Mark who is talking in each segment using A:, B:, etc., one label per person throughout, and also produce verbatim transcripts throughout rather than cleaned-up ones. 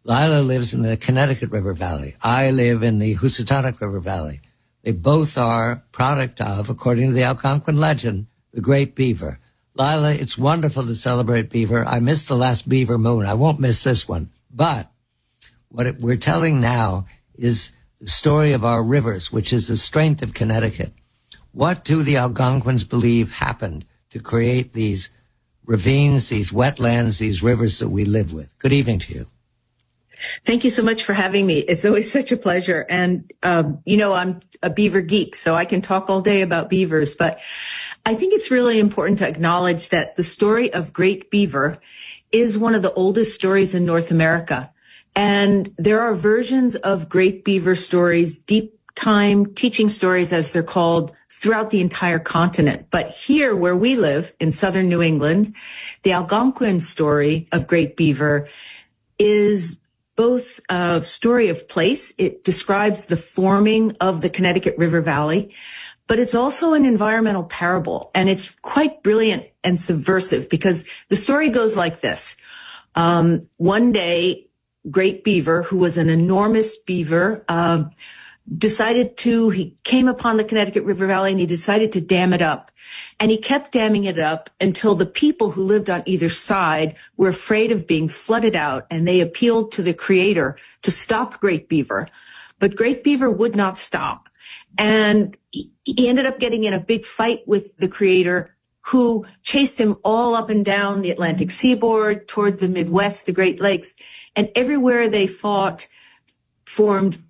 A: Lila lives in the Connecticut River Valley. I live in the Housatonic River Valley. They both are product of, according to the Algonquin legend, the great beaver. Lila, it's wonderful to celebrate beaver. I missed the last beaver moon. I won't miss this one. But what it, we're telling now is the story of our rivers, which is the strength of Connecticut. What do the Algonquins believe happened to create these ravines, these wetlands, these rivers that we live with? Good evening to you.
B: Thank you so much for having me. It's always such a pleasure. And, um, you know, I'm a beaver geek, so I can talk all day about beavers. But I think it's really important to acknowledge that the story of Great Beaver is one of the oldest stories in North America. And there are versions of Great Beaver stories, deep time teaching stories, as they're called, throughout the entire continent. But here where we live in southern New England, the Algonquin story of Great Beaver is both a story of place. It describes the forming of the Connecticut River Valley, but it's also an environmental parable. And it's quite brilliant and subversive because the story goes like this. Um, one day, Great Beaver, who was an enormous beaver, uh, decided to, he came upon the Connecticut River Valley and he decided to dam it up. And he kept damming it up until the people who lived on either side were afraid of being flooded out, and they appealed to the creator to stop Great Beaver. But Great Beaver would not stop. And he ended up getting in a big fight with the creator, who chased him all up and down the Atlantic seaboard toward the Midwest, the Great Lakes. And everywhere they fought formed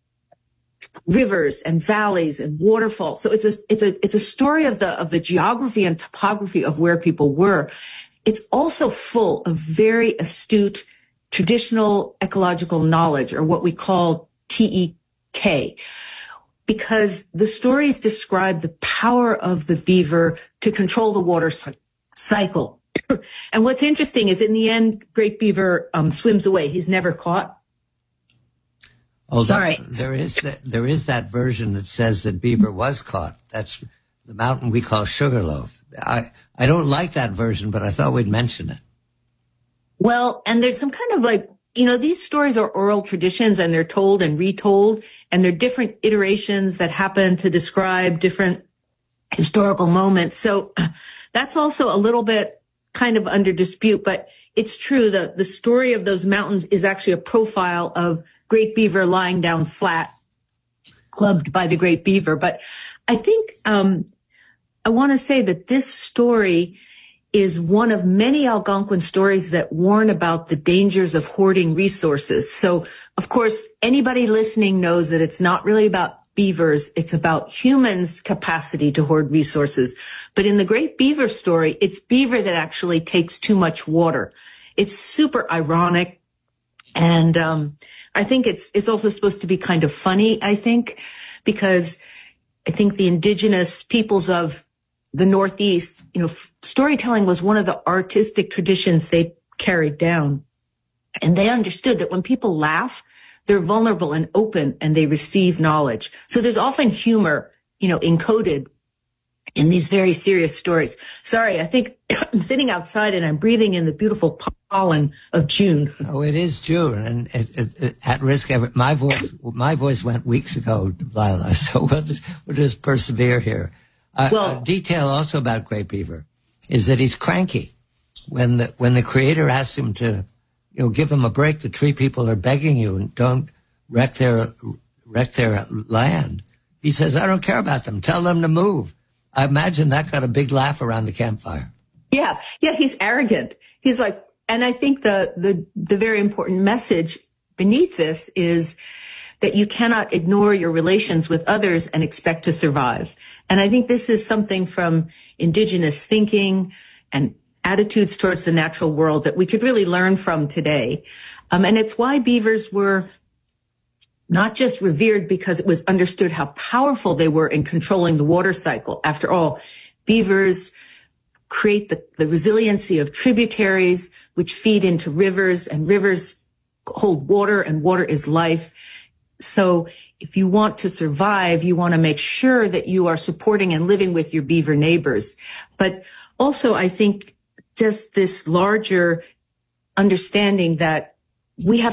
B: rivers and valleys and waterfalls. So it's a, it's a, it's a story of the, of the geography and topography of where people were. It's also full of very astute traditional ecological knowledge, or what we call T E K, because the stories describe the power of the beaver to control the water cycle. And what's interesting is in the end, Great Beaver um, swims away. He's never caught.
A: Oh,
B: Sorry.
A: There is that, there is that version that says that Beaver was caught. That's the mountain we call Sugarloaf. I, I don't like that version, but I thought we'd mention it.
B: Well, and there's some kind of like, you know, these stories are oral traditions and they're told and retold, and they're different iterations that happen to describe different historical moments. So that's also a little bit kind of under dispute, but it's true that the story of those mountains is actually a profile of Great Beaver lying down flat, clubbed by the Great Beaver. But I think um I want to say that this story is one of many Algonquin stories that warn about the dangers of hoarding resources. So, of course, anybody listening knows that it's not really about beavers. It's about humans' capacity to hoard resources. But in the Great Beaver story, it's beaver that actually takes too much water. It's super ironic. And um I think it's it's also supposed to be kind of funny, I think, because I think the indigenous peoples of the Northeast, you know, f- storytelling was one of the artistic traditions they carried down. And they understood that when people laugh, they're vulnerable and open and they receive knowledge. So there's often humor, you know, encoded in these very serious stories. Sorry, I think I'm sitting outside and I'm breathing in the beautiful pollen of June.
A: Oh, it is June, and it, it, it, at risk of my voice, my voice went weeks ago, Lila. So we'll just, we'll just persevere here. Uh,
B: well,
A: a detail also about Great Beaver is that he's cranky. When the when the creator asks him to, you know, give him a break, the tree people are begging you and don't wreck their wreck their land. He says, "I don't care about them. Tell them to move." I imagine that got a big laugh around the campfire.
B: Yeah, yeah, he's arrogant. He's like, and I think the the the very important message beneath this is that you cannot ignore your relations with others and expect to survive. And I think this is something from indigenous thinking and attitudes towards the natural world that we could really learn from today. Um, and it's why beavers were not just revered because it was understood how powerful they were in controlling the water cycle. After all, beavers create the, the resiliency of tributaries, which feed into rivers, and rivers hold water, and water is life. So if you want to survive, you want to make sure that you are supporting and living with your beaver neighbors. But also, I think just this larger understanding that we have